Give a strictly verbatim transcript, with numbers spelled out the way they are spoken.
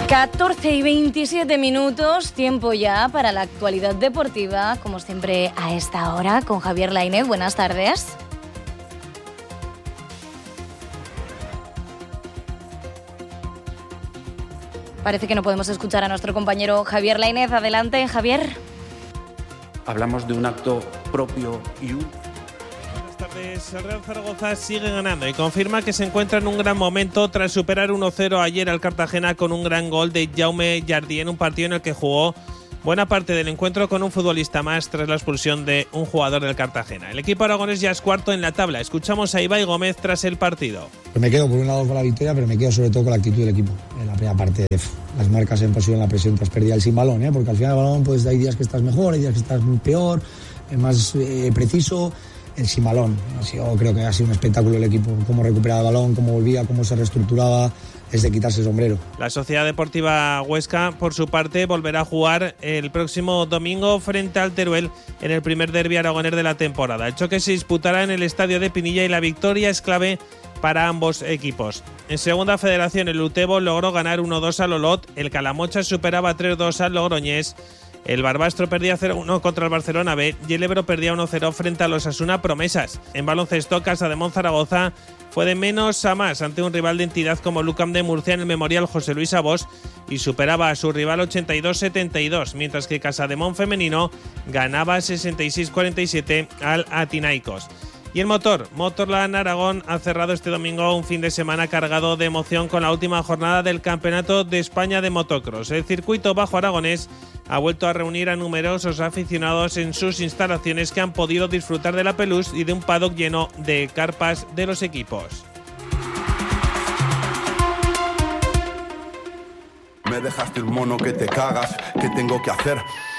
catorce y veintisiete minutos, tiempo ya para la actualidad deportiva, como siempre a esta hora, con Javier Lainez. Buenas tardes. Parece que no podemos escuchar a nuestro compañero Javier Lainez. Adelante, Javier. Hablamos de un acto propio y único. Buenas tardes. El Real Zaragoza sigue ganando y confirma que se encuentra en un gran momento tras superar uno cero ayer al Cartagena con un gran gol de Jaume Jardí en un partido en el que jugó buena parte del encuentro con un futbolista más tras la expulsión de un jugador del Cartagena. El equipo aragonés ya es cuarto en la tabla. Escuchamos a Ibai Gómez tras el partido. Pues me quedo por un lado con la victoria, pero me quedo sobre todo con la actitud del equipo. En la primera parte, las marcas en posición, la presión, tras perdida el sin balón, ¿eh? Porque al final el balón, pues hay días que estás mejor, hay días que estás muy peor, más eh, preciso. El sin balón, yo creo que ha sido un espectáculo el equipo, cómo recuperaba el balón, cómo volvía, cómo se reestructuraba, es de quitarse el sombrero. La Sociedad Deportiva Huesca, por su parte, volverá a jugar el próximo domingo frente al Teruel en el primer derbi aragonés de la temporada. El choque se disputará en el estadio de Pinilla y la victoria es clave para ambos equipos. En segunda federación, el Utebo logró ganar uno dos al Olot, el Calamocha superaba tres dos al Logroñés, el Barbastro perdía cero uno contra el Barcelona B y el Ebro perdía uno cero frente a los Asuna Promesas. En baloncesto, Casademón Zaragoza fue de menos a más ante un rival de entidad como Lucam de Murcia en el Memorial José Luis Abos y superaba a su rival ochenta y dos setenta y dos, mientras que Casademón femenino ganaba sesenta y seis cuarenta y siete al Atinaicos. Y el motor, Motorland Aragón ha cerrado este domingo un fin de semana cargado de emoción con la última jornada del Campeonato de España de Motocross. El circuito bajo aragonés ha vuelto a reunir a numerosos aficionados en sus instalaciones que han podido disfrutar de la Pelús y de un paddock lleno de carpas de los equipos. Me dejaste un mono que te cagas, ¿qué tengo que hacer?